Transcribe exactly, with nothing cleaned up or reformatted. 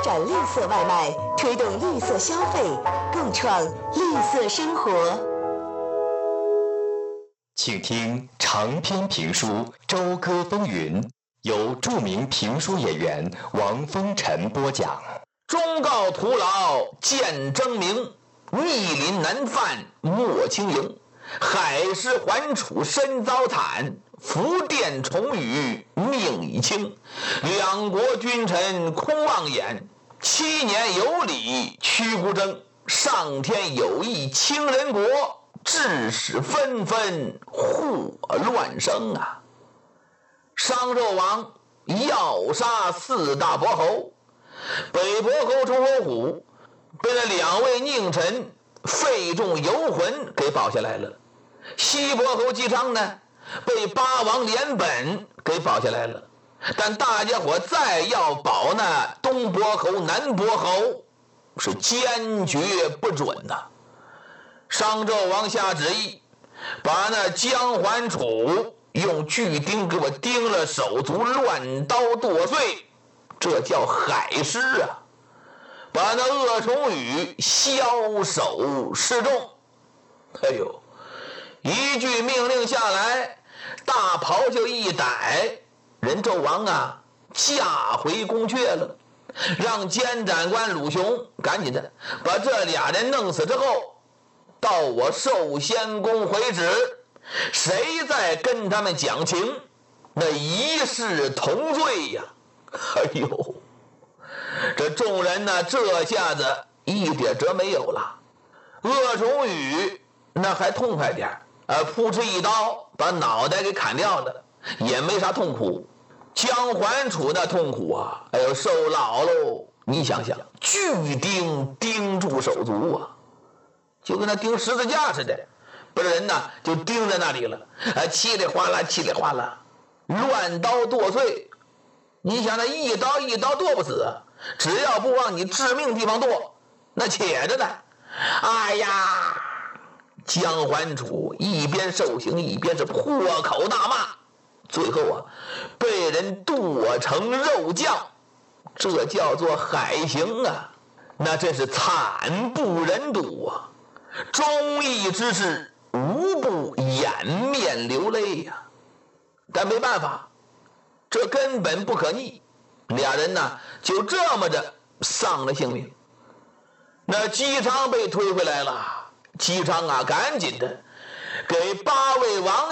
展绿色外卖，推动绿色消费，共创绿色生活。 请听长篇评书《朝歌风云》，由著名评书演员王风尘播讲。 忠告徒劳见争明，逆鳞难犯莫轻盈。海师环楚身遭惨，福殿重羽命已轻。两国君臣空望眼，七年有理屈孤征。上天有意清人国，致使纷纷祸乱生啊！商纣王要杀四大伯侯，北伯侯崇侯虎被那两位佞臣费仲游魂给保下来了，西伯侯姬昌呢被八王连本给保下来了，但大家伙再要保那东伯侯南伯侯是坚决不准呐、啊。商纣王下旨意，把那姜桓楚用锯钉给我钉了手足，乱刀剁碎，这叫海师啊！把那鄂崇宇枭首示众。哎呦，一句命令下来，大袍就一逮，人纣王啊驾回宫阙了，让监斩官鲁雄赶紧的把这俩人弄死之后，到我寿仙宫回旨，谁再跟他们讲情，那一视同罪呀！哎呦，这众人呢这下子一点辙没有了。鄂崇宇那还痛快点，呃，扑哧一刀把脑袋给砍掉了，也没啥痛苦。姜桓楚那痛苦啊，哎呦，受老喽！你想想，锯钉钉住手足啊，就跟那钉十字架似的，把人呢就钉在那里了，啊，稀里哗啦，稀里哗啦，乱刀剁碎。你想那一刀一刀剁不死，只要不往你致命地方剁，那且着呢。哎呀，姜桓楚一边受刑一边是破口大骂，最后啊被人剁成肉酱，这叫做海刑啊，那真是惨不忍睹啊！忠义之士无不掩面流泪呀、啊。但没办法，这根本不可逆，俩人呢就这么着丧了性命。那姬昌被推回来了，姬昌啊赶紧的给八位王